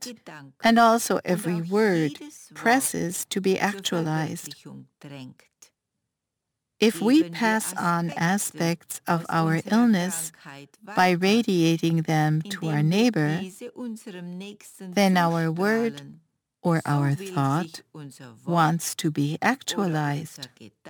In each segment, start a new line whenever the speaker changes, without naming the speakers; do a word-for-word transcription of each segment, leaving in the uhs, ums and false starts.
thought and also every word presses to be actualized. If we pass on aspects of our illness by radiating them to our neighbor, then our word or our thought wants to be actualized.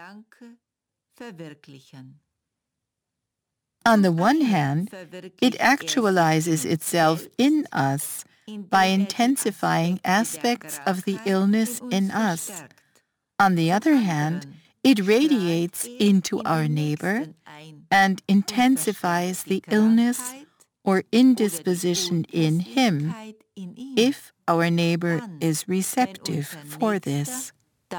On the one hand, it actualizes itself in us by intensifying aspects of the illness in us. On the other hand, it radiates into our neighbor and intensifies the illness or indisposition in him if our neighbor is receptive for this.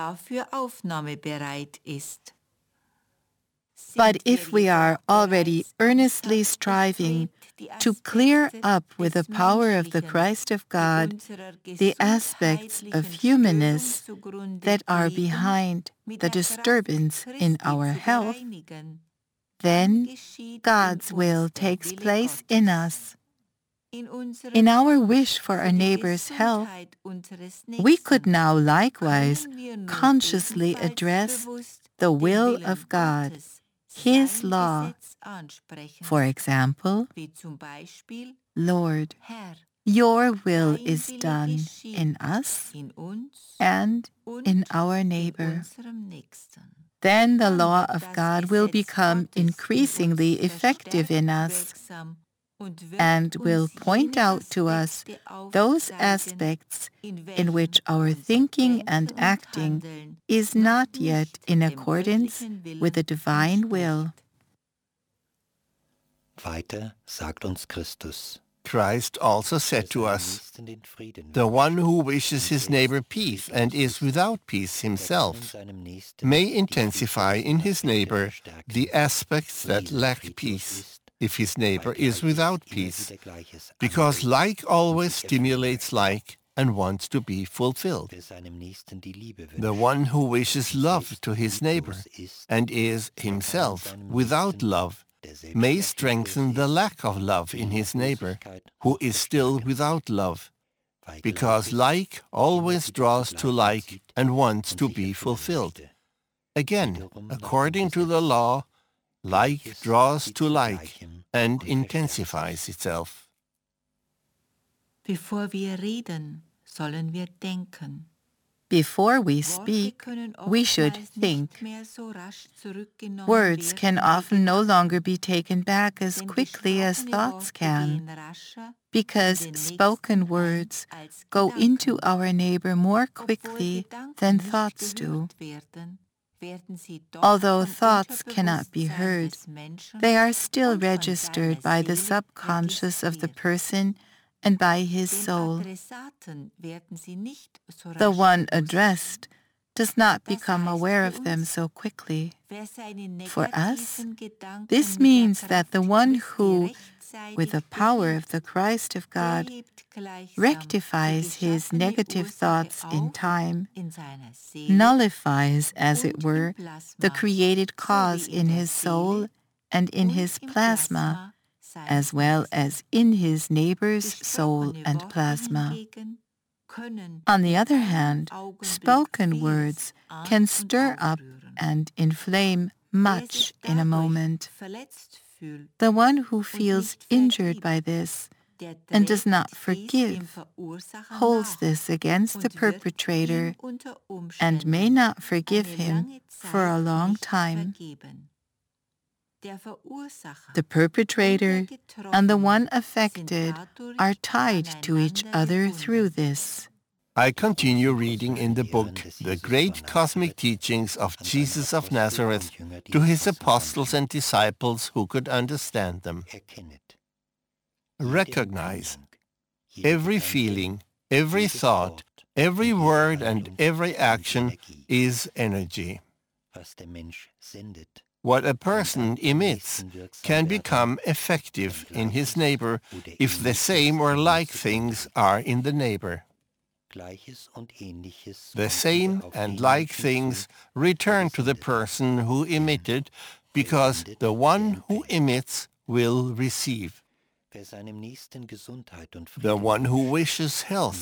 But if we are already earnestly striving to clear up with the power of the Christ of God the aspects of humanness that are behind the disturbance in our health, then God's will takes place in us. In our wish for our neighbor's health, we could now likewise consciously address the will of God, His law. For example, Lord, your will is done in us and in our neighbor. Then the law of God will become increasingly effective in us and will point out to us those aspects in which our thinking and acting is not yet in accordance with the divine will.
Weiter sagt uns Christus.
Christ also said to us, "The one who wishes his neighbor peace and is without peace himself may intensify in his neighbor the aspects that lack peace, if his neighbor is without peace, because like always stimulates like and wants to be fulfilled. The one who wishes love to his neighbor and is himself without love may strengthen the lack of love in his neighbor, who is still without love, because like always draws to like and wants to be fulfilled. Again, according to the law, like draws to like and intensifies itself."
Bevor wir reden, sollen wir denken.
Before we speak, we should think. Words can often no longer be taken back as quickly as thoughts can, because spoken words go into our neighbor more quickly than thoughts do. Although thoughts cannot be heard, they are still registered by the subconscious of the person and by his soul. The one addressed does not become aware of them so quickly. For us, this means that the one who, with the power of the Christ of God, rectifies his negative thoughts in time, nullifies, as it were, the created cause in his soul and in his plasma, as well as in his neighbor's soul and plasma. On the other hand, spoken words can stir up and inflame much in a moment. The one who feels injured by this and does not forgive holds this against the perpetrator and may not forgive him for a long time. The perpetrator and the one affected are tied to each other through this.
I continue reading in the book The Great Cosmic Teachings of Jesus of Nazareth to his apostles and disciples who could understand them. Recognize every feeling, every thought, every word and every action is energy. What a person emits can become effective in his neighbor if the same or like things are in the neighbor. The same and like things return to the person who emitted, because the one who emits will receive. The one who wishes health